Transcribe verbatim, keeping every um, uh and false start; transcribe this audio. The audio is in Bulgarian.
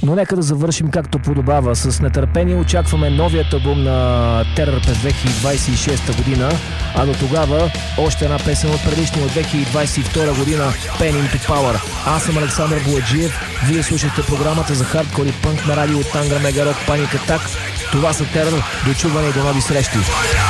Но нека да завършим както подобава. С нетърпение очакваме новият албум на Terror през две хиляди двадесет и шеста година, а до тогава още една песен от предишния от две хиляди двадесет и втора година, Pain into Power. Аз съм Александър Бояджиев, вие слушате програмата за хардкор и пънк на радио Тангра Мегарок Паник Атак. Това са Terror, до чуване и до нови срещи.